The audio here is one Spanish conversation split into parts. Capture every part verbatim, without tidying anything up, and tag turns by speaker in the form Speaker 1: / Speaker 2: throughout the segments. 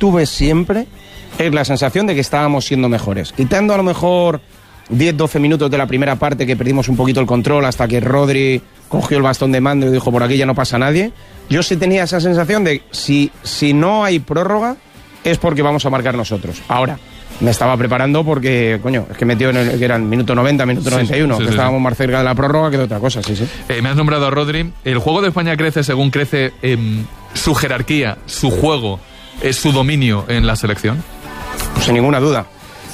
Speaker 1: tuve siempre es la sensación de que estábamos siendo mejores. Quitando a lo mejor diez doce minutos de la primera parte que perdimos un poquito el control hasta que Rodri cogió el bastón de mando y dijo por aquí ya no pasa nadie, yo sí tenía esa sensación de si, si no hay prórroga es porque vamos a marcar nosotros. Ahora, me estaba preparando porque, coño, es que metió en el que eran minuto noventa, minuto sí, noventa y uno, sí, sí, que sí, estábamos sí. más cerca de la prórroga que de otra cosa, sí, sí.
Speaker 2: Eh, me has nombrado a Rodri. El juego de España crece según crece eh, su jerarquía, su juego, eh, su dominio en la selección.
Speaker 1: Sin ninguna duda.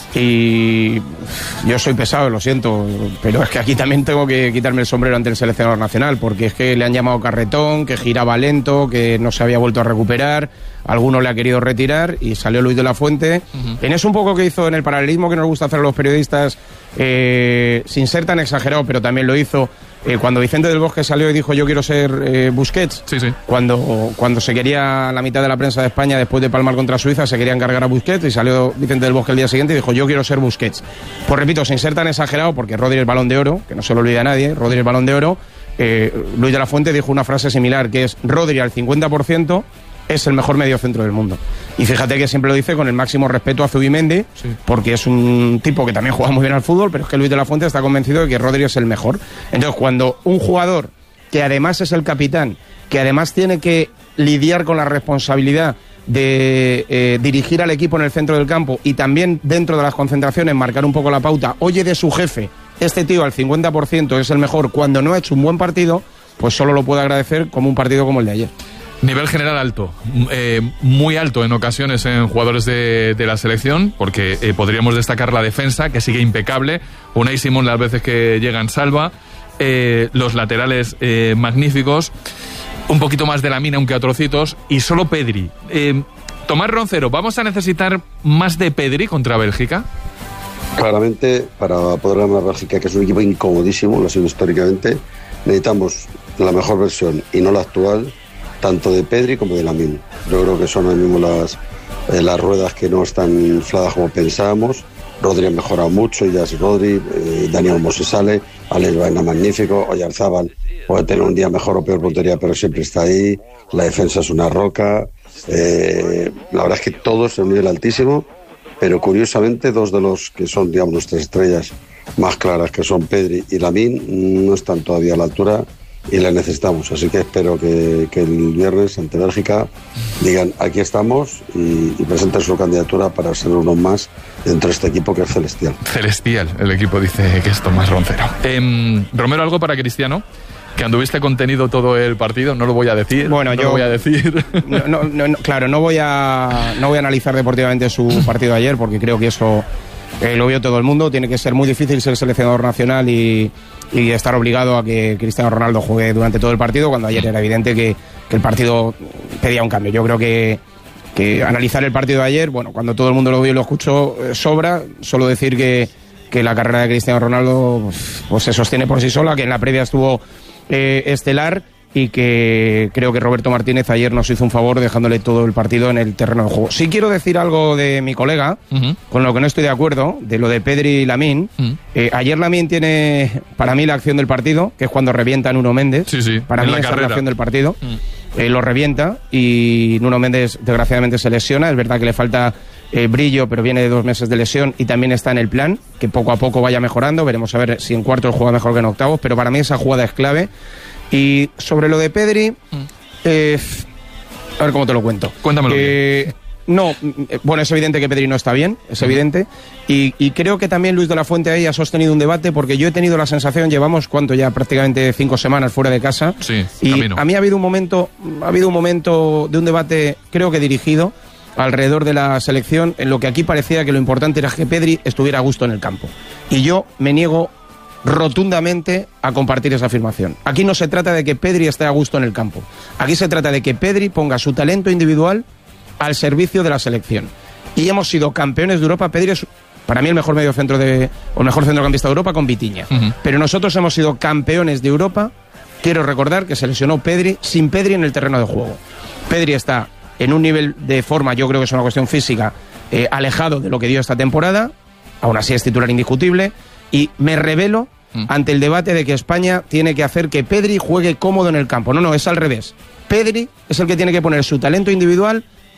Speaker 1: Y yo soy pesado, lo siento, pero es que aquí también tengo que quitarme el sombrero ante el seleccionador nacional, porque es que le han llamado carretón, que giraba lento, que no se había vuelto a recuperar, alguno le ha querido retirar y salió Luis de la Fuente. Uh-huh. En eso un poco que hizo en el paralelismo que nos gusta hacer a los periodistas, eh, sin ser tan exagerado, pero también lo hizo eh, cuando Vicente del Bosque salió y dijo yo quiero ser eh, Busquets,
Speaker 2: sí, sí.
Speaker 1: Cuando, cuando se quería la mitad de la prensa de España después de palmar contra Suiza se querían cargar a Busquets y salió Vicente del Bosque el día siguiente y dijo yo quiero ser Busquets. Pues repito, sin ser tan exagerado, porque Rodri es Balón de Oro, que no se lo olvida a nadie, Rodri es Balón de Oro, eh, Luis de la Fuente dijo una frase similar, que es Rodri al cincuenta por ciento es el mejor mediocentro del mundo. Y fíjate que siempre lo dice con el máximo respeto a Zubimendi, sí. porque es un tipo que también juega muy bien al fútbol, pero es que Luis de la Fuente está convencido de que Rodri es el mejor. Entonces, cuando un jugador que además es el capitán, que además tiene que lidiar con la responsabilidad de eh, dirigir al equipo en el centro del campo y también dentro de las concentraciones marcar un poco la pauta, oye de su jefe, este tío al cincuenta por ciento es el mejor cuando no ha hecho un buen partido, pues solo lo puede agradecer como un partido como el de ayer.
Speaker 2: Nivel general alto, eh, muy alto en ocasiones en jugadores de, de la selección, porque eh, podríamos destacar la defensa, que sigue impecable, Unai Simón las veces que llegan salva, eh, los laterales eh, magníficos, un poquito más de Lamine, aunque a trocitos, y solo Pedri. Eh, Tomás Roncero, ¿vamos a necesitar más de Pedri contra Bélgica?
Speaker 3: Claramente, para poder ganar a Bélgica, que es un equipo incomodísimo, lo ha sido históricamente, necesitamos la mejor versión y no la actual, tanto de Pedri como de Lamine. Yo creo que son ahora mismo las, eh, las ruedas que no están infladas como pensábamos. Rodri ha mejorado mucho, ya es Rodri, eh, Dani Olmo se sale, Alex Baena magnífico, Oyarzábal puede tener un día mejor o peor puntería, pero siempre está ahí, la defensa es una roca, eh, la verdad es que todos en un nivel altísimo, pero curiosamente dos de los que son, digamos, nuestras estrellas más claras, que son Pedri y Lamine, no están todavía a la altura y la necesitamos, así que espero que, que el viernes ante Bélgica digan aquí estamos y, y presenten su candidatura para ser uno más dentro de este equipo que es celestial.
Speaker 2: Celestial, el equipo dice que es Tomás Roncero. Eh, Romero, ¿algo para Cristiano? Que anduviste contenido todo el partido, no lo voy a decir. Bueno, no yo lo voy a decir.
Speaker 1: No, no, no, claro, no voy a no voy a analizar deportivamente su partido de ayer porque creo que eso eh, lo vio todo el mundo. Tiene que ser muy difícil ser seleccionador nacional y, y estar obligado a que Cristiano Ronaldo juegue durante todo el partido, cuando ayer era evidente que, que el partido pedía un cambio. Yo creo que, que analizar el partido de ayer, bueno, cuando todo el mundo lo vio y lo escuchó, eh, sobra. Solo decir que, que la carrera de Cristiano Ronaldo pues se sostiene por sí sola, que en la previa estuvo Eh, estelar y que creo que Roberto Martínez ayer nos hizo un favor dejándole todo el partido en el terreno de juego. Sí quiero decir algo de mi colega, uh-huh. con lo que no estoy de acuerdo, de lo de Pedri y Lamine. Uh-huh. Eh, ayer Lamine tiene, para mí, la acción del partido, que es cuando revienta a Nuno Méndez.
Speaker 2: Sí, sí,
Speaker 1: para mí esa es la acción del partido. Uh-huh. Eh, lo revienta y Nuno Méndez, desgraciadamente, se lesiona. Es verdad que le falta eh, brillo, pero viene de dos meses de lesión y también está en el plan, que poco a poco vaya mejorando. Veremos a ver si en cuartos juega mejor que en octavos, pero para mí esa jugada es clave. Y sobre lo de Pedri, eh, a ver cómo te lo cuento.
Speaker 2: Cuéntamelo.
Speaker 1: Eh, no, bueno, es evidente que Pedri no está bien, es evidente. Y, y creo que también Luis de la Fuente ahí ha sostenido un debate, porque yo he tenido la sensación, llevamos cuánto ya, prácticamente cinco semanas fuera de casa.
Speaker 2: Sí,
Speaker 1: y
Speaker 2: camino.
Speaker 1: A mí ha habido un momento, ha habido un momento de un debate, creo que dirigido, alrededor de la selección, en lo que aquí parecía que lo importante era que Pedri estuviera a gusto en el campo. Y yo me niego rotundamente a compartir esa afirmación. Aquí no se trata de que Pedri esté a gusto en el campo. Aquí se trata de que Pedri ponga su talento individual al servicio de la selección. Y hemos sido campeones de Europa. Pedri es, para mí, el mejor mediocentro de, o mejor centrocampista de Europa con Vitinha. Uh-huh. Pero nosotros hemos sido campeones de Europa. Quiero recordar que se lesionó Pedri, sin Pedri en el terreno de juego. Pedri está en un nivel de forma, yo creo que es una cuestión física, eh, alejado de lo que dio esta temporada. Aún así es titular indiscutible. Y me revelo mm. ante el debate de que España tiene que hacer que Pedri juegue cómodo en el campo. No, no, es al revés. Pedri es el que tiene que poner su talento individual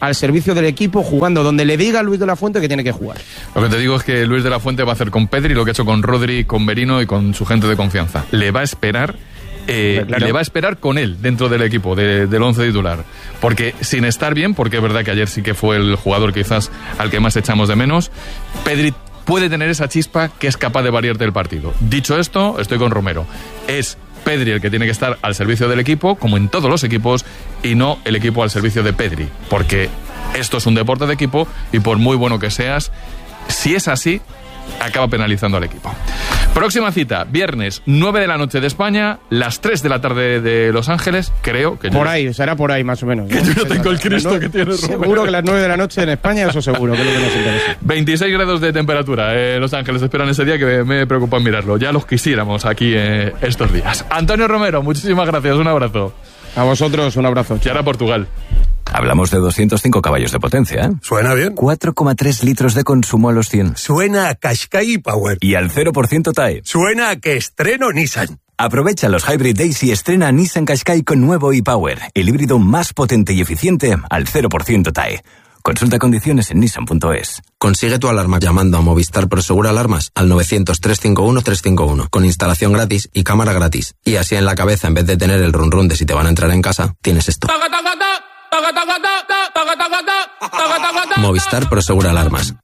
Speaker 1: al servicio del equipo, jugando donde le diga a Luis de la Fuente que tiene que jugar.
Speaker 2: Lo que te digo es que Luis de la Fuente va a hacer con Pedri lo que ha hecho con Rodri, con Merino y con su gente de confianza. Le va a esperar... Eh, claro. Y le va a esperar con él dentro del equipo, de, del once titular, porque sin estar bien, porque es verdad que ayer sí que fue el jugador quizás al que más echamos de menos, Pedri puede tener esa chispa que es capaz de variarte el partido. Dicho esto, estoy con Romero, es Pedri el que tiene que estar al servicio del equipo, como en todos los equipos, y no el equipo al servicio de Pedri, porque esto es un deporte de equipo y por muy bueno que seas, si es así, acaba penalizando al equipo. Próxima cita, viernes, nueve de la noche de España, las tres de la tarde de Los Ángeles, creo que...
Speaker 1: Por
Speaker 2: yo,
Speaker 1: ahí, será por ahí más o menos.
Speaker 2: Que
Speaker 1: ¿no?
Speaker 2: yo no tengo el Cristo
Speaker 1: nueve,
Speaker 2: que tiene Romero.
Speaker 1: Seguro que las nueve de la noche en España, eso seguro, que es lo que nos interesa.
Speaker 2: veintiséis grados de temperatura, eh, Los Ángeles esperan ese día que me, me preocupa mirarlo. Ya los quisiéramos aquí eh, estos días. Antonio Romero, muchísimas gracias, un abrazo.
Speaker 1: A vosotros, un abrazo.
Speaker 2: Y ahora Portugal.
Speaker 4: Hablamos de doscientos cinco caballos de potencia, ¿eh?
Speaker 5: Suena bien.
Speaker 4: cuatro coma tres litros de consumo a los cien.
Speaker 5: Suena a Qashqai Power.
Speaker 4: Y al cero por ciento T A E.
Speaker 5: Suena a que estreno Nissan.
Speaker 4: Aprovecha los Hybrid Days y estrena Nissan Qashqai con nuevo e-Power, el híbrido más potente y eficiente al cero por ciento T A E. Consulta condiciones en nissan punto es.
Speaker 6: Consigue tu alarma llamando a Movistar Prosegura Alarmas al novecientos, trescientos cincuenta y uno, trescientos cincuenta y uno, con instalación gratis y cámara gratis. Y así en la cabeza, en vez de tener el run run de si te van a entrar en casa, tienes esto. Movistar Prosegura Alarmas.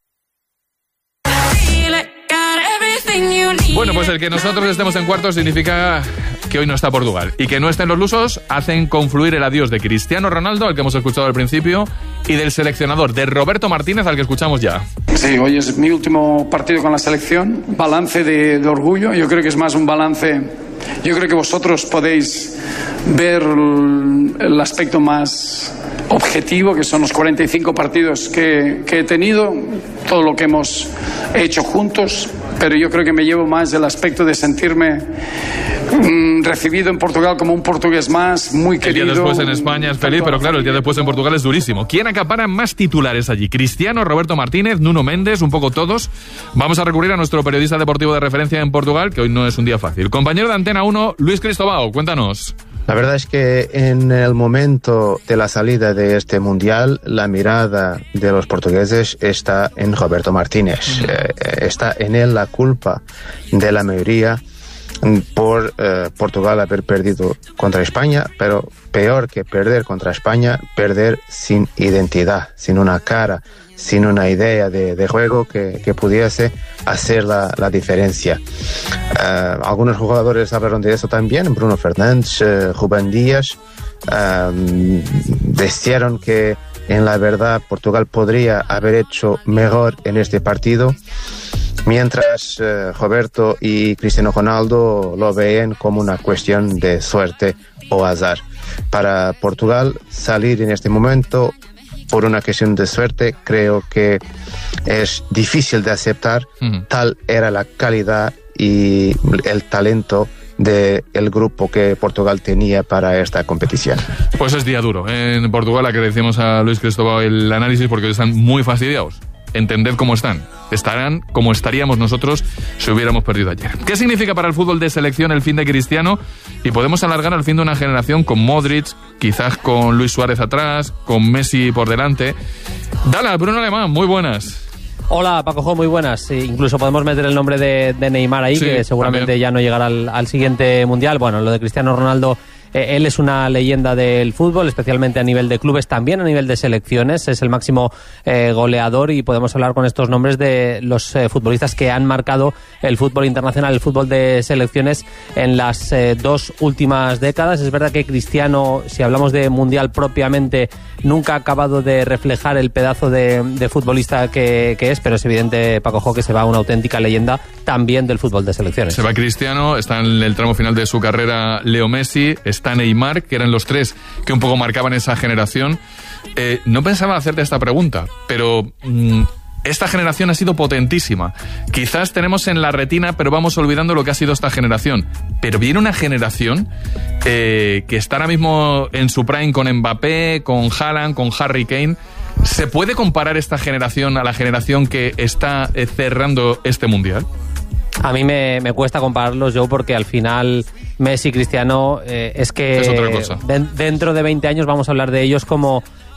Speaker 2: Bueno, pues el que nosotros estemos en cuartos significa que hoy no está Portugal. Y que no estén los lusos hacen confluir el adiós de Cristiano Ronaldo, al que hemos escuchado al principio, y del seleccionador, de Roberto Martínez, al que escuchamos ya.
Speaker 7: Sí, hoy es mi último partido con la selección. Balance de, de orgullo. Yo creo que es más un balance... Yo creo que vosotros podéis ver el aspecto más objetivo, que son los cuarenta y cinco partidos que, que he tenido, todo lo que hemos hecho juntos, pero yo creo que me llevo más el aspecto de sentirme mmm, recibido en Portugal como un portugués más, muy querido.
Speaker 2: El día después en España es feliz, pero claro, el día después en Portugal es durísimo. ¿Quién acapara más titulares allí? Cristiano, Roberto Martínez, Nuno Méndez, un poco todos. Vamos a recurrir a nuestro periodista deportivo de referencia en Portugal, que hoy no es un día fácil. Compañero de Antena uno, Luis Cristobao, cuéntanos.
Speaker 8: La verdad es que en el momento de la salida de este mundial, la mirada de los portugueses está en Roberto Martínez. Eh, está en él la culpa de la mayoría por eh, Portugal haber perdido contra España, pero peor que perder contra España, perder sin identidad, sin una cara, sin una idea de, de juego que, que pudiese hacer la, la diferencia. Uh, algunos jugadores hablaron de eso también, Bruno Fernández, uh, Rubén Díaz, um, decían que en la verdad Portugal podría haber hecho mejor en este partido, mientras uh, Roberto y Cristiano Ronaldo lo ven como una cuestión de suerte o azar. Para Portugal salir en este momento por una cuestión de suerte, creo que es difícil de aceptar. Uh-huh. Tal era la calidad y el talento del grupo que Portugal tenía para esta competición.
Speaker 2: Pues es día duro en Portugal, a que le decimos a Luis Cristobao el análisis, porque están muy fastidiados. Entended cómo están. Estarán como estaríamos nosotros si hubiéramos perdido ayer. ¿Qué significa para el fútbol de selección el fin de Cristiano? Y podemos alargar al fin de una generación con Modric, quizás con Luis Suárez atrás, con Messi por delante. Dala, Bruno Alemán, muy buenas.
Speaker 9: Hola, Paco, muy buenas. Sí, incluso podemos meter el nombre de, de Neymar ahí, sí, que seguramente también ya no llegará al, al siguiente Mundial. Bueno, lo de Cristiano Ronaldo... Eh, él es una leyenda del fútbol, especialmente a nivel de clubes, también a nivel de selecciones. Es el máximo eh, goleador, y podemos hablar con estos nombres de los eh, futbolistas que han marcado el fútbol internacional, el fútbol de selecciones en las eh, dos últimas décadas. Es verdad que Cristiano, si hablamos de mundial propiamente, nunca ha acabado de reflejar el pedazo de, de futbolista que, que es, pero es evidente, Paco Jo, que se va una auténtica leyenda también del fútbol de selecciones.
Speaker 2: Se va Cristiano, está en el tramo final de su carrera Leo Messi, está Neymar, que eran los tres que un poco marcaban esa generación. Eh, no pensaba hacerte esta pregunta, pero mmm, esta generación ha sido potentísima. Quizás tenemos en la retina, pero vamos olvidando lo que ha sido esta generación. Pero viene una generación eh, que está ahora mismo en su prime con Mbappé, con Haaland, con Harry Kane. ¿Se puede comparar esta generación a la generación que está eh, cerrando este mundial?
Speaker 9: A mí me, me cuesta compararlos, yo, porque al final Messi y Cristiano eh, es que
Speaker 2: es otra cosa.
Speaker 9: De, dentro de veinte años vamos a hablar de ellos como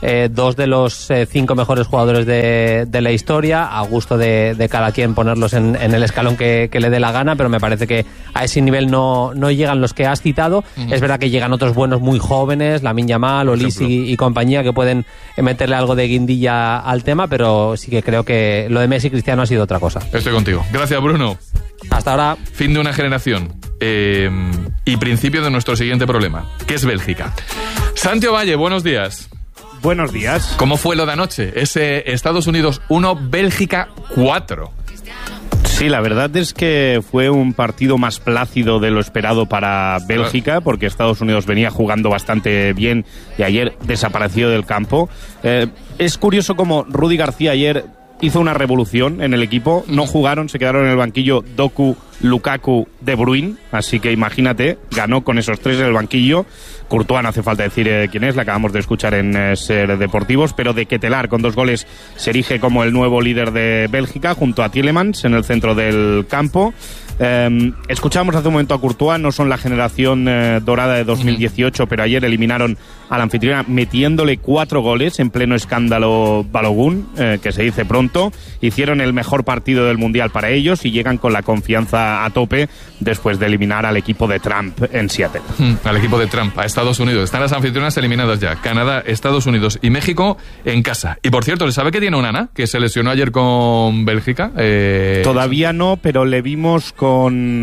Speaker 9: eh, dos de los eh, cinco mejores jugadores de, de la historia, a gusto de, de cada quien ponerlos en, en el escalón que, que le dé la gana, pero me parece que a ese nivel no, no llegan los que has citado. Uh-huh. Es verdad que llegan otros buenos muy jóvenes, Lamine Yamal, Olise y, y compañía, que pueden meterle algo de guindilla al tema, pero sí que creo que lo de Messi y Cristiano ha sido otra cosa.
Speaker 2: Estoy contigo. Gracias, Bruno.
Speaker 9: Hasta ahora.
Speaker 2: Fin de una generación eh, y principio de nuestro siguiente problema, que es Bélgica. Santiago Valle, buenos días.
Speaker 10: Buenos días.
Speaker 2: ¿Cómo fue lo de anoche? Ese Estados Unidos uno, Bélgica cuatro.
Speaker 10: Sí, la verdad es que fue un partido más plácido de lo esperado para Bélgica, porque Estados Unidos venía jugando bastante bien y ayer desapareció del campo. Eh, es curioso como Rudy García ayer hizo una revolución en el equipo. No jugaron, se quedaron en el banquillo Doku, Lukaku, De Bruyne, así que imagínate, ganó con esos tres en el banquillo. Courtois no hace falta decir eh, quién es, la acabamos de escuchar en eh, Ser Deportivos, pero de Ketelaar con dos goles se erige como el nuevo líder de Bélgica junto a Tielemans en el centro del campo. Eh, escuchamos hace un momento a Courtois, no son la generación eh, dorada de dos mil dieciocho, pero ayer eliminaron a la anfitriona metiéndole cuatro goles en pleno escándalo Balogun, eh, que se dice pronto. Hicieron el mejor partido del Mundial para ellos y llegan con la confianza a tope después de eliminar al equipo de Trump en Seattle.
Speaker 2: Mm, al equipo de Trump, a Estados Unidos. Están las anfitrionas eliminadas ya. Canadá, Estados Unidos y México en casa. Y por cierto, ¿le sabe que tiene una Nana que se lesionó ayer con Bélgica? Eh...
Speaker 10: Todavía no, pero le vimos con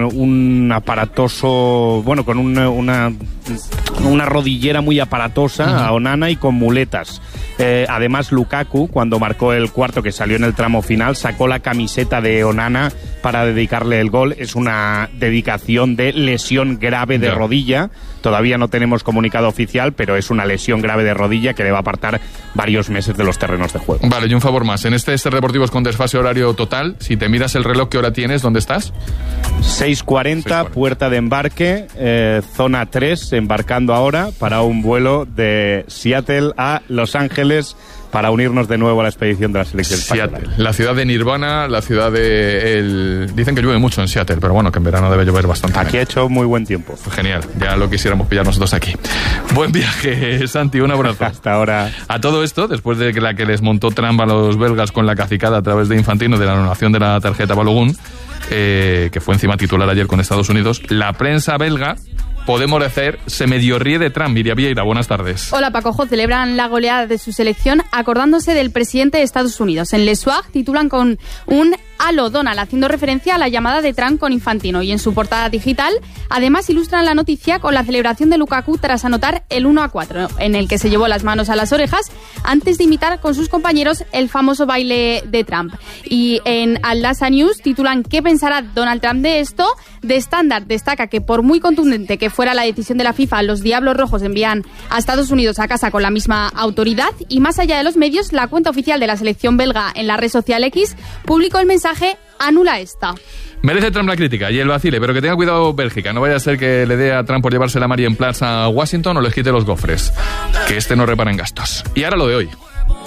Speaker 10: un aparatoso, bueno, con un, una, una rodillera muy aparatosa uh-huh. a Onana y con muletas. Eh, además, Lukaku, cuando marcó el cuarto que salió en el tramo final, sacó la camiseta de Onana para dedicarle el gol. Es una dedicación de lesión grave de yeah. rodilla. Todavía no tenemos comunicado oficial, pero es una lesión grave de rodilla que le va a apartar varios meses de los terrenos de juego.
Speaker 2: Vale, y un favor más. En este Ser Deportivos con desfase horario total, si te miras el reloj, ¿qué hora tienes? ¿Dónde estás?
Speaker 10: seis cuarenta, puerta de embarque, eh, zona tres, embarcando ahora para un vuelo de Seattle a Los Ángeles para unirnos de nuevo a la expedición de la selección española.
Speaker 2: Seattle, la ciudad de Nirvana, la ciudad de... El... Dicen que llueve mucho en Seattle, pero bueno, que en verano debe llover bastante.
Speaker 10: Aquí ha hecho muy buen tiempo.
Speaker 2: Genial, ya lo quisiéramos pillar nosotros aquí. Buen viaje, Santi, un abrazo.
Speaker 10: Hasta ahora.
Speaker 2: A todo esto, después de que la que les montó Trump a los belgas con la cacicada a través de Infantino de la anulación de la tarjeta Balogun, eh, que fue encima titular ayer con Estados Unidos, la prensa belga, podemos decir, se medio ríe de Trump. Miriam Vieira, buenas tardes.
Speaker 11: Hola, Pacojo. Celebran la goleada de su selección acordándose del presidente de Estados Unidos. En Le Soir titulan con un Halo Donald, haciendo referencia a la llamada de Trump con Infantino. Y en su portada digital, además, ilustran la noticia con la celebración de Lukaku tras anotar el uno a cuatro, en el que se llevó las manos a las orejas antes de imitar con sus compañeros el famoso baile de Trump. Y en Al Jazeera News titulan ¿qué pensará Donald Trump de esto? The Standard destaca que por muy contundente que fuera la decisión de la FIFA, los Diablos Rojos envían a Estados Unidos a casa con la misma autoridad. Y más allá de los medios, la cuenta oficial de la selección belga en la red social X publicó el mensaje anula esta.
Speaker 2: Merece Trump la crítica y el vacile, pero que tenga cuidado Bélgica. No vaya a ser que le dé a Trump por llevarse la Mari en Plaza a Washington o les quite los gofres. Que este no repara en gastos. Y ahora lo de hoy.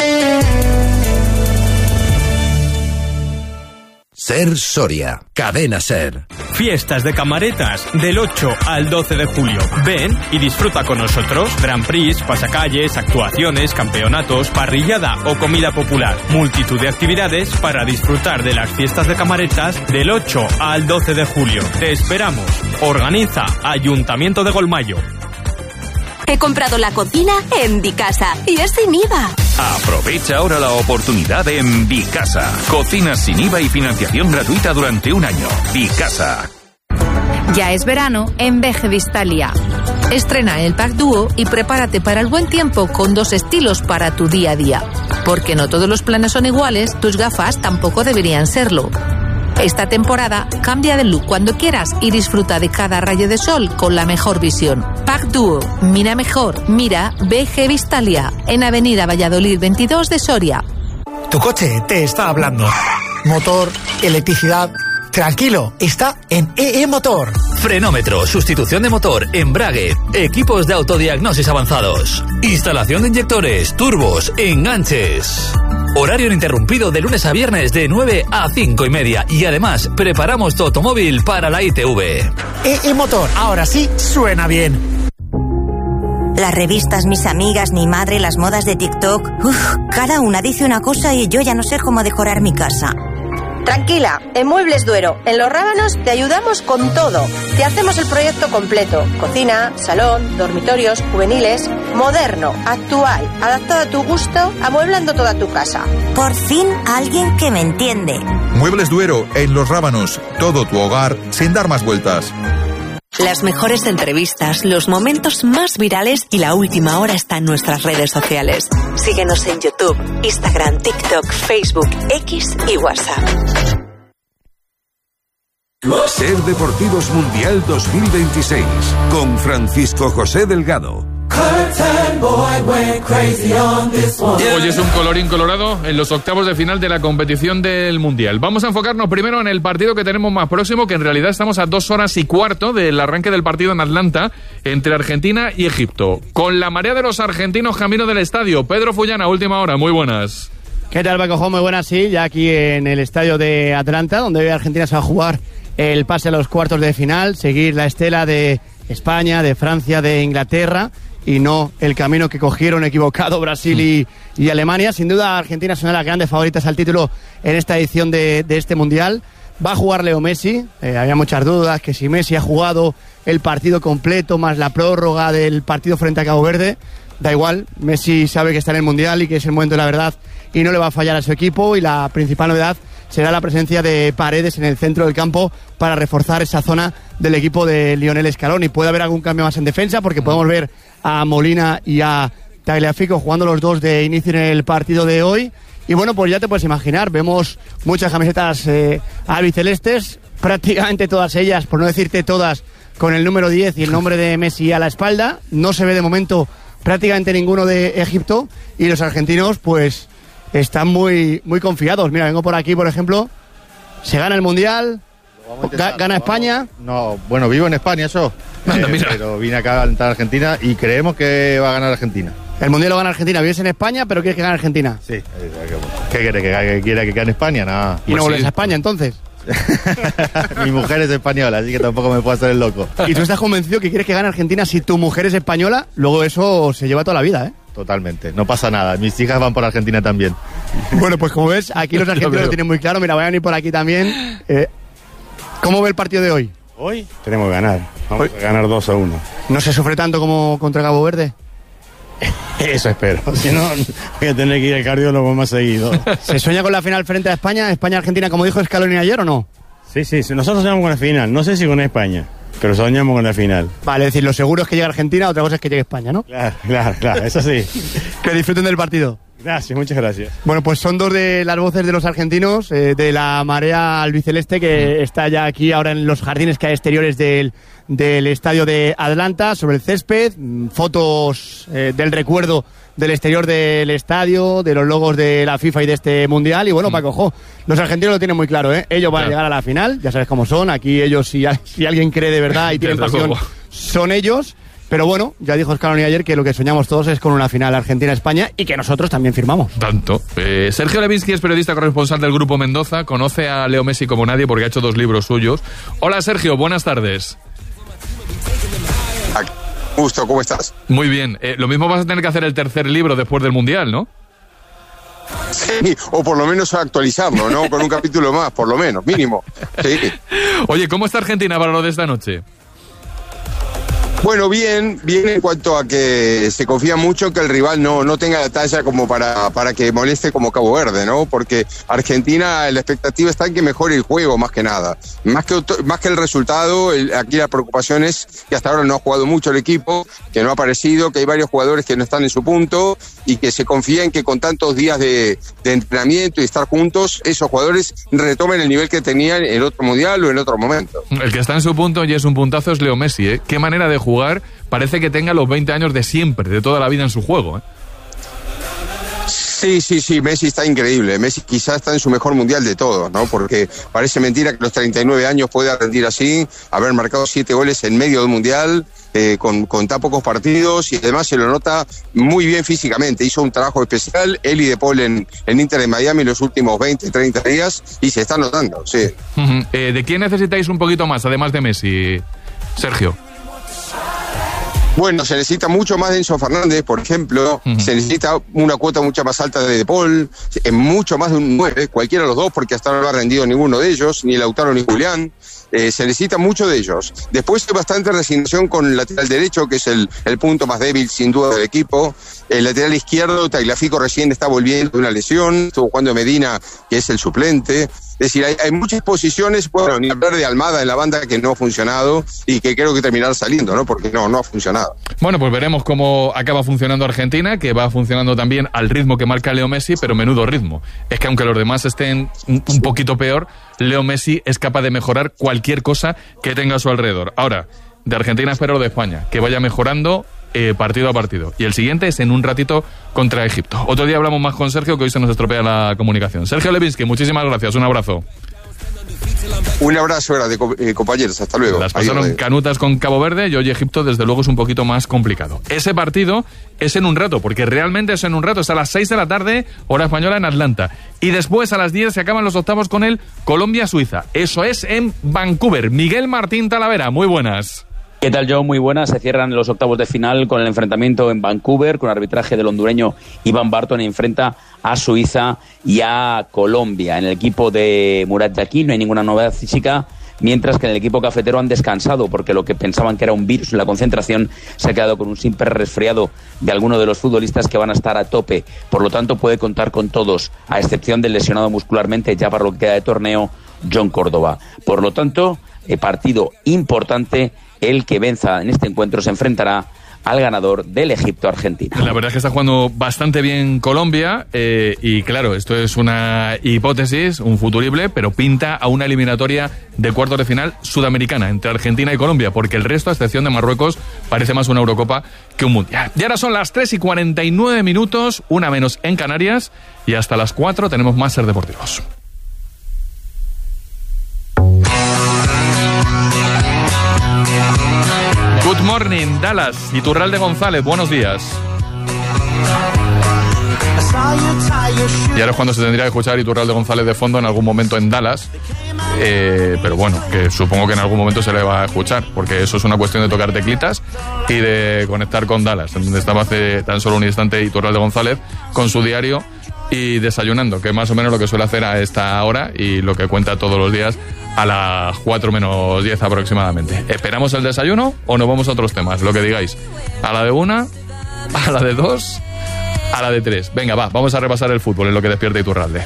Speaker 5: Ser Soria, Cadena Ser.
Speaker 12: Fiestas de camaretas del ocho al doce de julio. Ven y disfruta con nosotros. Grand Prix, pasacalles, actuaciones, campeonatos, parrillada o comida popular. Multitud de actividades para disfrutar de las fiestas de camaretas del ocho al doce de julio. Te esperamos. Organiza Ayuntamiento de Golmayo.
Speaker 13: He comprado la cocina en Vicasa y es sin I V A.
Speaker 14: Aprovecha ahora la oportunidad en Vicasa. Cocinas sin I V A y financiación gratuita durante un año. Vicasa.
Speaker 15: Ya es verano en Veje Vistalia. Estrena el pack dúo y prepárate para el buen tiempo con dos estilos para tu día a día. Porque no todos los planes son iguales, tus gafas tampoco deberían serlo. Esta temporada cambia de look cuando quieras y disfruta de cada rayo de sol con la mejor visión. Pack Duo, mira mejor, mira Veje Vistalia, en Avenida Valladolid veintidós de Soria.
Speaker 16: Tu coche te está hablando. Motor, electricidad. Tranquilo, está en E E Motor.
Speaker 17: Frenómetro, sustitución de motor, embrague, equipos de autodiagnosis avanzados, instalación de inyectores, turbos, enganches. Horario ininterrumpido de lunes a viernes de nueve a cinco y media. Y además, preparamos tu automóvil para la I T V.
Speaker 16: E E Motor, ahora sí suena bien.
Speaker 18: Las revistas, mis amigas, mi madre, las modas de TikTok. Uf, cada una dice una cosa y yo ya no sé cómo decorar mi casa.
Speaker 19: Tranquila, en Muebles Duero, en Los Rábanos te ayudamos con todo. Te hacemos el proyecto completo. Cocina, salón, dormitorios, juveniles, moderno, actual, adaptado a tu gusto, amueblando toda tu casa.
Speaker 18: Por fin alguien que me entiende.
Speaker 20: Muebles Duero, en Los Rábanos. Todo tu hogar sin dar más vueltas.
Speaker 21: Las mejores entrevistas, los momentos más virales y la última hora está en nuestras redes sociales. Síguenos en YouTube, Instagram, TikTok, Facebook, X y WhatsApp.
Speaker 22: Ser Deportivos Mundial dos mil veintiséis con Francisco José Delgado.
Speaker 2: Hoy es un colorín colorado en los octavos de final de la competición del Mundial. Vamos a enfocarnos primero en el partido que tenemos más próximo, que en realidad estamos a dos horas y cuarto del arranque del partido en Atlanta entre Argentina y Egipto. Con la marea de los argentinos camino del estadio. Pedro Fullana, última hora, muy buenas.
Speaker 23: ¿Qué tal, Paco? Muy buenas, sí, ya aquí en el estadio de Atlanta, donde hoy Argentina se va a jugar el pase a los cuartos de final, seguir la estela de España, de Francia, de Inglaterra, y no el camino que cogieron equivocado Brasil y, y Alemania. Sin duda Argentina son las grandes favoritas al título en esta edición de, de este Mundial. Va a jugar Leo Messi, eh, había muchas dudas que si Messi ha jugado el partido completo más la prórroga del partido frente a Cabo Verde, da igual, Messi sabe que está en el Mundial y que es el momento de la verdad y no le va a fallar a su equipo, y la principal novedad será la presencia de Paredes en el centro del campo para reforzar esa zona del equipo de Lionel Scaloni. Puede haber algún cambio más en defensa porque podemos ver a Molina y a Tagliafico jugando los dos de inicio en el partido de hoy. Y bueno, pues ya te puedes imaginar, vemos muchas camisetas eh, albicelestes, prácticamente todas ellas, por no decirte todas, con el número diez y el nombre de Messi a la espalda. No se ve de momento prácticamente ninguno de Egipto, y los argentinos pues están muy, muy confiados. Mira, vengo por aquí, por ejemplo, se gana el Mundial, ga, gana España.
Speaker 24: No, bueno, vivo en España, eso. Eh, pero vine acá a alentar a Argentina y creemos que va a ganar Argentina.
Speaker 23: El Mundial lo gana Argentina. Vives en España, pero quieres que gane Argentina.
Speaker 24: Sí. ¿Qué quiere? ¿Que quiera que gane España? Nada.
Speaker 23: ¿Y pues no vuelves sí. a España, entonces?
Speaker 24: Mi mujer es española, así que tampoco me puedo hacer el loco.
Speaker 23: ¿Y tú estás convencido que quieres que gane Argentina si tu mujer es española? Luego eso se lleva toda la vida, ¿eh?
Speaker 24: Totalmente, no pasa nada. Mis hijas van por Argentina también.
Speaker 23: Bueno, pues como ves, aquí los argentinos lo tienen muy claro. Mira, voy a venir por aquí también. Eh, ¿Cómo ve el partido de hoy?
Speaker 24: Hoy tenemos que ganar. Vamos hoy. a ganar dos a uno.
Speaker 23: ¿No se sufre tanto como contra Cabo Verde?
Speaker 24: Eso espero. Si no, voy a tener que ir al cardiólogo más seguido.
Speaker 23: ¿Se sueña con la final frente a España? ¿España-Argentina, como dijo Scaloni ayer, o no?
Speaker 24: Sí, sí, nosotros soñamos con la final. No sé si con España, pero soñamos con la final.
Speaker 23: Vale, es decir, lo seguro es que llegue Argentina, otra cosa es que llegue España, ¿no?
Speaker 24: Claro, claro, claro, eso sí.
Speaker 23: Que disfruten del partido.
Speaker 24: Gracias, muchas gracias.
Speaker 23: Bueno, pues son dos de las voces de los argentinos, eh, de la marea albiceleste, que está ya aquí ahora en los jardines que hay exteriores del, del estadio de Atlanta, sobre el césped, fotos eh, del recuerdo del exterior del estadio, de los logos de la FIFA y de este Mundial. Y bueno, mm. Paco, jo, los argentinos lo tienen muy claro, ¿eh? Ellos van claro. a llegar a la final, ya sabes cómo son, aquí ellos, si, si alguien cree de verdad y tienen pasión, luego. son ellos. Pero bueno, ya dijo Scaloni ayer que lo que soñamos todos es con una final Argentina-España y que nosotros también firmamos.
Speaker 2: Tanto. Eh, Sergio Levinsky es periodista corresponsal del Grupo Mendoza, conoce a Leo Messi como nadie porque ha hecho dos libros suyos. Hola Sergio, buenas tardes.
Speaker 25: Gusto, ¿cómo estás?
Speaker 2: Muy bien. Eh, lo mismo vas a tener que hacer el tercer libro después del Mundial, ¿no?
Speaker 25: Sí, o por lo menos actualizarlo, ¿no? Con un capítulo más, por lo menos, mínimo. Sí.
Speaker 2: Oye, ¿cómo está Argentina para lo de esta noche?
Speaker 25: Bueno, bien, bien en cuanto a que se confía mucho que el rival no, no tenga la talla como para, para que moleste como Cabo Verde, ¿no? Porque Argentina, la expectativa está en que mejore el juego más que nada. Más que, más que el resultado, el, aquí la preocupación es que hasta ahora no ha jugado mucho el equipo, que no ha aparecido, que hay varios jugadores que no están en su punto y que se confía en que con tantos días de, de entrenamiento y estar juntos, esos jugadores retomen el nivel que tenían en el otro Mundial o en otro momento.
Speaker 2: El que está en su punto y es un puntazo es Leo Messi, ¿eh? Qué manera de jugar. Jugar, parece que tenga los veinte años de siempre, de toda la vida en su juego, ¿eh?
Speaker 25: Sí, sí, sí, Messi está increíble. Messi quizás está en su mejor mundial de todos, ¿no? Porque parece mentira que a los treinta y nueve años pueda rendir así, haber marcado siete goles en medio del mundial, eh, con, con tan pocos partidos, y además se lo nota muy bien físicamente. Hizo un trabajo especial, él y De Paul en, en Inter de Miami los últimos veinte, treinta días, y se está notando, sí.
Speaker 2: Uh-huh. eh, ¿De quién necesitáis un poquito más, además de Messi, Sergio?
Speaker 25: Bueno, se necesita mucho más de Enzo Fernández, por ejemplo. Uh-huh. Se necesita una cuota mucho más alta de De Paul, mucho más de un nueve, cualquiera de los dos, porque hasta ahora no ha rendido ninguno de ellos, ni Lautaro ni Julián. Eh, se necesita mucho de ellos. Después hay bastante resignación con el lateral derecho, que es el, el punto más débil, sin duda, del equipo. El lateral izquierdo, Tagliafico recién está volviendo de una lesión. Estuvo jugando Medina, que es el suplente. Es decir, hay, hay muchas posiciones, bueno, ni hablar de Almada en la banda, que no ha funcionado y que creo que terminará saliendo, ¿no? Porque no, no ha funcionado.
Speaker 2: Bueno, pues veremos cómo acaba funcionando Argentina, que va funcionando también al ritmo que marca Leo Messi, pero menudo ritmo. Es que aunque los demás estén un, un poquito peor, Leo Messi es capaz de mejorar cualquier cosa que tenga a su alrededor. Ahora, de Argentina espero lo de España, que vaya mejorando eh, partido a partido. Y el siguiente es en un ratito contra Egipto. Otro día hablamos más con Sergio, que hoy se nos estropea la comunicación. Sergio Levinsky, muchísimas gracias, un abrazo.
Speaker 25: Un abrazo, de eh, compañeros, hasta luego.
Speaker 2: Las pasaron Adiós. canutas con Cabo Verde y hoy Egipto desde luego es un poquito más complicado. Ese partido es en un rato, porque realmente es en un rato, es a las seis de la tarde, hora española en Atlanta. Y después a las diez se acaban los octavos con el Colombia-Suiza. Eso es en Vancouver. Miguel Martín Talavera, muy buenas.
Speaker 1: ¿Qué tal, Joe? Muy buenas. Se cierran los octavos de final con el enfrentamiento en Vancouver, con arbitraje del hondureño Iván Barton, enfrenta a Suiza y a Colombia. En el equipo de Murat Yakin no hay ninguna novedad física, mientras que en el equipo cafetero han descansado, porque lo que pensaban que era un virus en la concentración se ha quedado con un simple resfriado de alguno de los futbolistas que van a estar a tope. Por lo tanto, puede contar con todos, a excepción del lesionado muscularmente ya para lo que queda de torneo, John Córdoba. Por lo tanto, eh, partido importante. El que venza en este encuentro se enfrentará al ganador del Egipto-Argentina.
Speaker 2: La verdad es que está jugando bastante bien Colombia eh, y claro, esto es una hipótesis, un futurible, pero pinta a una eliminatoria de cuartos de final sudamericana entre Argentina y Colombia, porque el resto, a excepción de Marruecos, parece más una Eurocopa que un Mundial. Y ahora son las tres y cuarenta y nueve minutos, una menos en Canarias, y hasta las cuatro tenemos más Ser Deportivos. Good morning, Dallas. Iturralde González, buenos días. Y ahora es cuando se tendría que escuchar Iturralde González de fondo en algún momento en Dallas. Eh, pero bueno, que supongo que en algún momento se le va a escuchar, porque eso es una cuestión de tocar teclitas y de conectar con Dallas, en donde estaba hace tan solo un instante Iturralde González con su diario y desayunando, que es más o menos lo que suele hacer a esta hora y lo que cuenta todos los días a las cuatro menos diez aproximadamente. ¿Esperamos el desayuno o nos vamos a otros temas? Lo que digáis. A la de una, a la de dos, a la de tres. Venga, va, vamos a repasar el fútbol en lo que despierta Iturralde.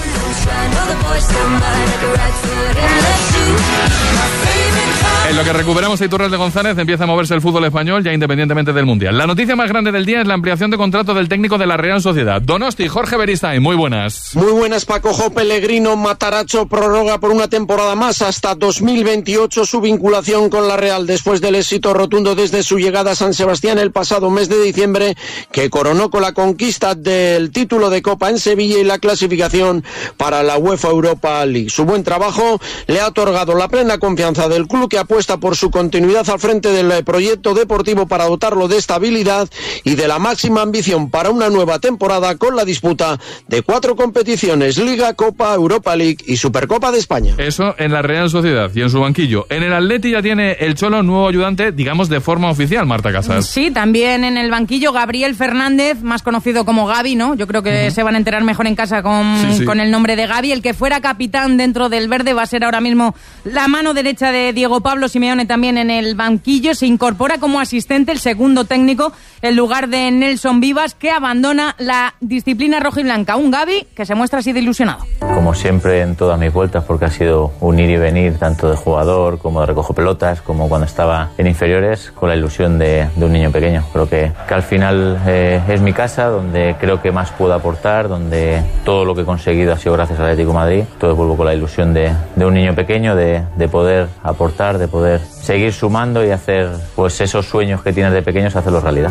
Speaker 2: En lo que recuperamos a Iturralde González, empieza a moverse el fútbol español ya independientemente del Mundial. La noticia más grande del día es la ampliación de contrato del técnico de la Real Sociedad. Donosti, Jorge Beristain, muy buenas.
Speaker 3: Muy buenas, Paco. Jo Pellegrino Matarazzo prorroga por una temporada más hasta dos mil veintiocho su vinculación con la Real, después del éxito rotundo desde su llegada a San Sebastián el pasado mes de diciembre, que coronó con la conquista del título de Copa en Sevilla y la clasificación para la UEFA Europa League. Su buen trabajo le ha otorgado la plena confianza del club, que apuesta por su continuidad al frente del proyecto deportivo para dotarlo de estabilidad y de la máxima ambición para una nueva temporada con la disputa de cuatro competiciones: Liga, Copa, Europa League y Supercopa de España.
Speaker 2: Eso en la Real Sociedad y en su banquillo. En el Atleti ya tiene el Cholo nuevo ayudante, digamos de forma oficial, Marta Casas.
Speaker 4: Sí, también en el banquillo Gabriel Fernández, más conocido como Gavi, ¿no? Yo creo que uh-huh. se van a enterar mejor en casa con, sí, sí. con el nombre de Gavi. El que fuera capitán dentro del verde va a ser ahora mismo la mano derecha de Diego Pablo Simeone, también en el banquillo. Se incorpora como asistente el segundo técnico en lugar de Nelson Vivas, que abandona la disciplina rojiblanca. Un Gavi que se muestra así de ilusionado.
Speaker 6: Como siempre en todas mis vueltas, porque ha sido un ir y venir tanto de jugador como de recojo pelotas, como cuando estaba en inferiores, con la ilusión de, de un niño pequeño. Creo que, que al final eh, es mi casa, donde creo que más puedo aportar, donde todo lo que he conseguido ha sido gracias al Atlético de Madrid. Entonces vuelvo con la ilusión de, de un niño pequeño, de, de poder aportar, de poder seguir sumando y hacer pues esos sueños que tienes de pequeños, hacerlos realidad.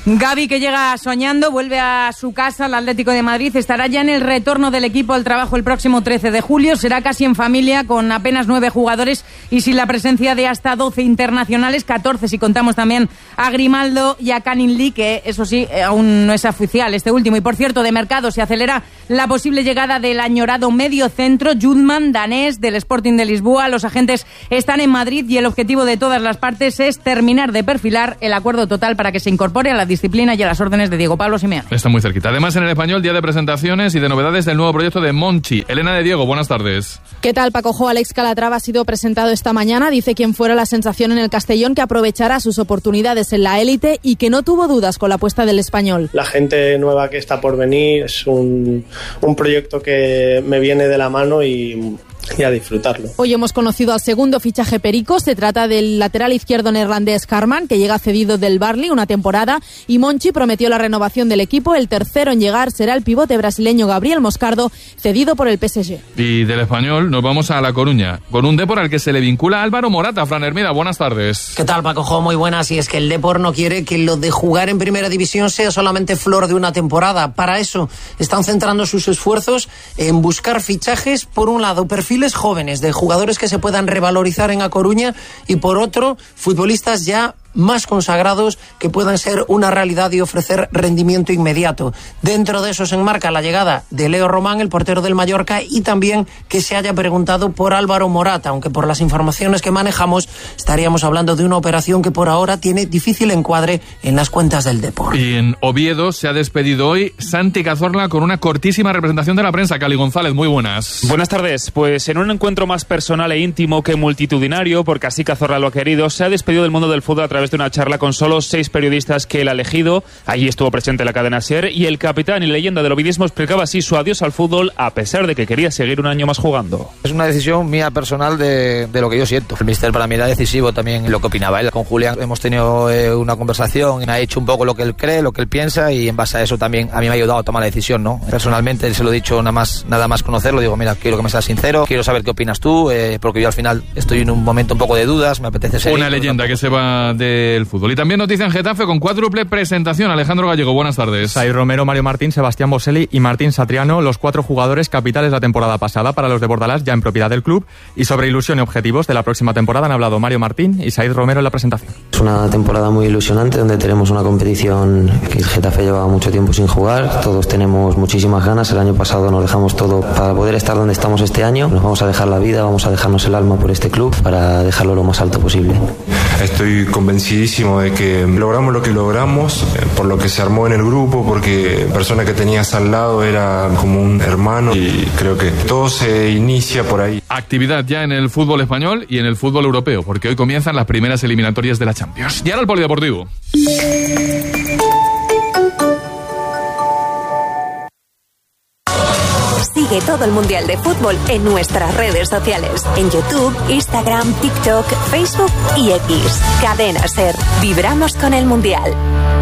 Speaker 4: Gavi, que llega soñando, vuelve a su casa, al Atlético de Madrid. Estará ya en el retorno del equipo al trabajo el próximo trece de julio. Será casi en familia, con apenas nueve jugadores y sin la presencia de hasta doce internacionales, catorce si contamos también a Grimaldo y a Canning Lee, que eso sí, aún no es oficial este último. Y por cierto, de mercado se acelera la posible llegada del añorado medio centro, Judman, danés, del Sporting de Lisboa. Los agentes están en Madrid y el objetivo de todas las partes es terminar de perfilar el acuerdo total para que se incorpore a la disciplina y a las órdenes de Diego Pablo Simeone.
Speaker 2: Está muy cerquita. Además, en el Español, día de presentaciones y de novedades del nuevo proyecto de Monchi. Elena de Diego, buenas tardes.
Speaker 7: ¿Qué tal, Paco Jo? Alex Calatrava ha sido presentado esta mañana. Dice quien fuera la sensación en el Castellón, que aprovechará sus oportunidades en la élite y que no tuvo dudas con la apuesta del Español.
Speaker 8: La gente nueva que está por venir es un, un proyecto que me viene de la mano y... y a disfrutarlo.
Speaker 7: Hoy hemos conocido al segundo fichaje perico. Se trata del lateral izquierdo neerlandés Carman, que llega cedido del Burnley una temporada, y Monchi prometió la renovación del equipo. El tercero en llegar será el pivote brasileño Gabriel Moscardo, cedido por el P S G.
Speaker 2: Y del Español nos vamos a La Coruña, con un Depor al que se le vincula Álvaro Morata. Fran Hermida, buenas tardes.
Speaker 9: ¿Qué tal, Paco Jo? Muy buenas. Y es que el Depor no quiere que lo de jugar en primera división sea solamente flor de una temporada. Para eso están centrando sus esfuerzos en buscar fichajes, por un lado, perfiles jóvenes de jugadores que se puedan revalorizar en A Coruña, y por otro, futbolistas ya más consagrados que puedan ser una realidad y ofrecer rendimiento inmediato. Dentro de eso se enmarca la llegada de Leo Román, el portero del Mallorca, y también que se haya preguntado por Álvaro Morata, aunque por las informaciones que manejamos estaríamos hablando de una operación que por ahora tiene difícil encuadre en las cuentas del Depor.
Speaker 2: Y en Oviedo se ha despedido hoy Santi Cazorla con una cortísima representación de la prensa. Cali González, muy buenas.
Speaker 10: Buenas tardes. Pues en un encuentro más personal e íntimo que multitudinario, porque así Cazorla lo ha querido, se ha despedido del mundo del fútbol a través de una charla con solo seis periodistas que él ha elegido. Allí estuvo presente la cadena SER, y el capitán y leyenda del ovidismo explicaba así su adiós al fútbol, a pesar de que quería seguir un año más jugando.
Speaker 11: Es una decisión mía personal de, de lo que yo siento. El míster para mí era decisivo también lo que opinaba él. Con Julián hemos tenido eh, una conversación, ha hecho un poco lo que él cree, lo que él piensa, y en base a eso también a mí me ha ayudado a tomar la decisión, ¿no? Personalmente se lo he dicho nada más, nada más conocerlo, digo, mira, quiero que me seas sincero, quiero saber qué opinas tú, eh, porque yo al final estoy en un momento un poco de dudas, me apetece seguir.
Speaker 2: Una leyenda que se va del fútbol. Y también noticia en Getafe con cuádruple presentación. Alejandro Gallego, buenas tardes.
Speaker 26: Sai Romero, Mario Martín, Sebastián Boselli y Martín Satriano, los cuatro jugadores capitales la temporada pasada para los de Bordalás, ya en propiedad del club. Y sobre ilusión y objetivos de la próxima temporada han hablado Mario Martín y Said Romero en la presentación.
Speaker 27: Es una temporada muy ilusionante donde tenemos una competición que el Getafe lleva mucho tiempo sin jugar. Todos tenemos muchísimas ganas. El año pasado nos dejamos todo para poder estar donde estamos este año. Nos vamos a dejar la vida, vamos a dejarnos el alma por este club para dejarlo lo más alto posible.
Speaker 28: Estoy convencidísimo de que logramos lo que logramos por lo que se armó en el grupo, porque la persona que tenías al lado era como un hermano, y creo que todo se inicia por ahí.
Speaker 2: Actividad ya en el fútbol español y en el fútbol europeo, porque hoy comienzan las primeras eliminatorias de la Champions. Y ahora el polideportivo.
Speaker 21: Sigue todo el Mundial de Fútbol en nuestras redes sociales. En YouTube, Instagram, TikTok, Facebook y X. Cadena SER. Vibramos con el Mundial.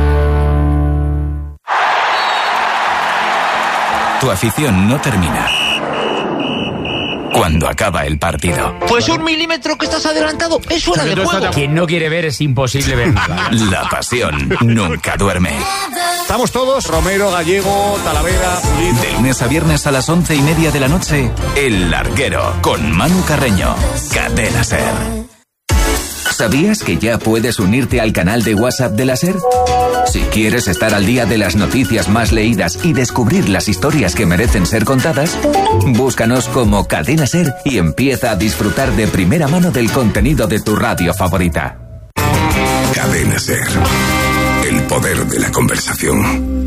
Speaker 14: Tu afición no termina cuando acaba el partido.
Speaker 29: Pues un milímetro que estás adelantado es fuera de juego.
Speaker 30: Quien no quiere ver es imposible ver nada.
Speaker 14: La pasión nunca duerme.
Speaker 31: Estamos todos, Romero, Gallego, Talavera, Pulido.
Speaker 14: De lunes a viernes a las once y media de la noche, El Larguero, con Manu Carreño. Cadena SER. ¿Sabías que ya puedes unirte al canal de WhatsApp de la SER? Si quieres estar al día de las noticias más leídas y descubrir las historias que merecen ser contadas, búscanos como Cadena SER y empieza a disfrutar de primera mano del contenido de tu radio favorita.
Speaker 22: Cadena SER. El poder de la conversación.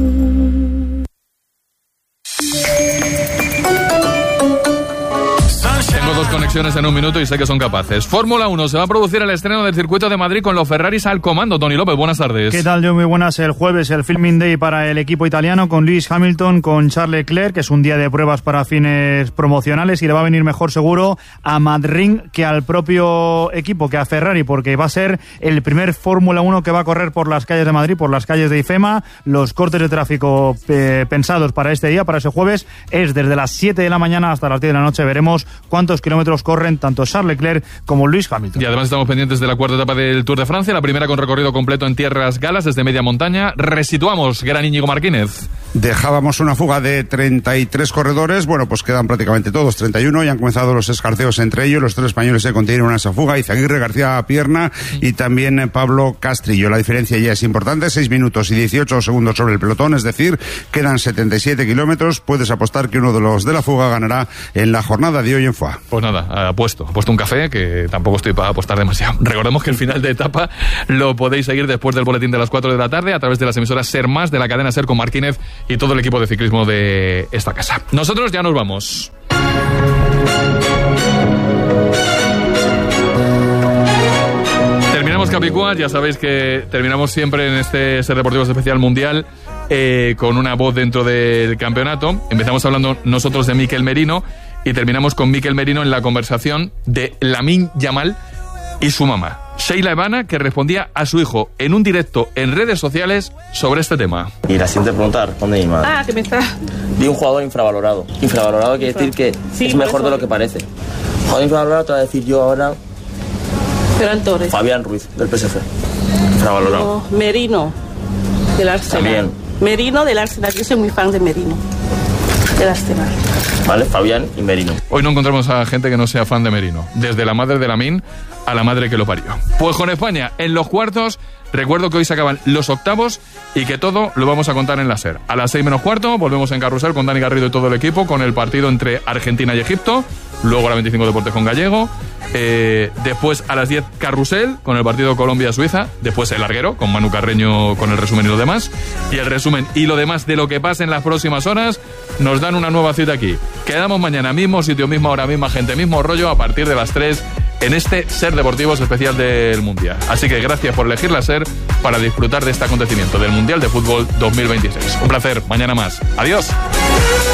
Speaker 2: Tengo dos conexiones en un minuto y sé que son capaces. Fórmula uno, se va a producir el estreno del circuito de Madrid con los Ferraris al comando. Tony López, buenas tardes.
Speaker 32: ¿Qué tal, yo? Muy buenas. El jueves el Filming Day para el equipo italiano con Lewis Hamilton, con Charles Leclerc, que es un día de pruebas para fines promocionales, y le va a venir mejor seguro a Madrid que al propio equipo, que a Ferrari, porque va a ser el primer Fórmula uno que va a correr por las calles de Madrid, por las calles de IFEMA. Los cortes de tráfico eh, pensados para este día, para ese jueves, es desde las siete de la mañana hasta las diez de la noche. Veremos cuántos kilómetros kilómetros corren tanto Charles Leclerc como Lewis Hamilton.
Speaker 2: Y además estamos pendientes de la cuarta etapa del Tour de Francia, la primera con recorrido completo en tierras galas desde media montaña. Resituamos, gran Íñigo Martínez.
Speaker 5: Dejábamos una fuga de treinta y tres corredores, bueno, pues quedan prácticamente todos, treinta y uno, y han comenzado los escarceos entre ellos. Los tres españoles se contienen en esa fuga, Izaguirre, García Pierna y también Pablo Castrillo. La diferencia ya es importante, seis minutos y dieciocho segundos sobre el pelotón, es decir, quedan setenta y siete kilómetros. Puedes apostar que uno de los de la fuga ganará en la jornada de hoy en F A.
Speaker 2: Pues nada, apuesto, apuesto un café, que tampoco estoy para apostar demasiado. Recordemos que el final de etapa lo podéis seguir después del boletín de las cuatro de la tarde a través de las emisoras Ser Más, de la cadena Ser, con Martínez y todo el equipo de ciclismo de esta casa. Nosotros ya nos vamos. Terminamos Capicúa, ya sabéis que terminamos siempre en este Ser Deportivos Especial Mundial eh, con una voz dentro del campeonato. Empezamos hablando nosotros de Mikel Merino y terminamos con Mikel Merino en la conversación de Lamine Yamal y su mamá, Sheila Evana, que respondía a su hijo en un directo en redes sociales sobre este tema.
Speaker 12: Y la siguiente pregunta responde mi madre.
Speaker 13: Ah, que me está...
Speaker 12: Vi un jugador infravalorado. Infravalorado quiere decir que sí, es mejor de lo que parece. Jugador infravalorado te voy a decir yo ahora...
Speaker 13: Ferran Torres.
Speaker 12: Fabián Ruiz, del P S V. Infravalorado.
Speaker 13: No, Merino, del Arsenal.
Speaker 12: También.
Speaker 13: Merino, del Arsenal. Yo soy muy fan de Merino, del Arsenal.
Speaker 12: Vale, Fabián y Merino.
Speaker 2: Hoy no encontramos a gente que no sea fan de Merino, desde la madre de Lamine a la madre que lo parió. Pues con España en los cuartos, recuerdo que hoy se acaban los octavos y que todo lo vamos a contar en la SER. A las seis menos cuarto volvemos en Carrusel con Dani Garrido y todo el equipo, con el partido entre Argentina y Egipto, luego a las veinticinco Deportes con Gallego, eh, después a las diez Carrusel con el partido Colombia-Suiza, después el larguero con Manu Carreño con el resumen y lo demás, y el resumen y lo demás de lo que pase en las próximas horas nos dan una nueva cita aquí. Quedamos mañana, mismo sitio, misma hora, misma gente, mismo rollo, a partir de las tres en este Ser Deportivos especial del Mundial. Así que gracias por elegir la SER para disfrutar de este acontecimiento del Mundial de Fútbol dos mil veintiséis. Un placer, mañana más. Adiós.